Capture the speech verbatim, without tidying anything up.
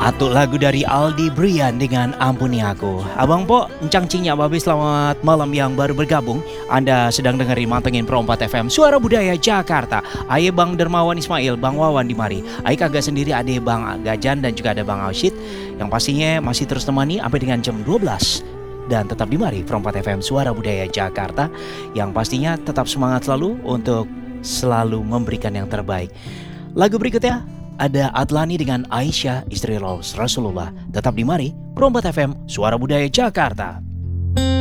Atuk lagu dari Aldi Brian dengan Ampuni Aku. Abang Po, Encang Cinya Babi, selamat malam yang baru bergabung. Anda sedang dengerin Mantengin Pro empat F M, Suara Budaya Jakarta. Aye Bang Dermawan Ismail, Bang Wawan di mari. Aye kagak sendiri, ada Bang Gajan dan juga ada Bang Aushid, yang pastinya masih terus temani sampai dengan jam dua belas. Dan tetap di mari Pro empat F M, Suara Budaya Jakarta, yang pastinya tetap semangat selalu untuk selalu memberikan yang terbaik. Lagu berikutnya ada Adlani dengan Aisyah, istri Rasulullah. Tetap di mari Pro empat F M, Suara Budaya Jakarta.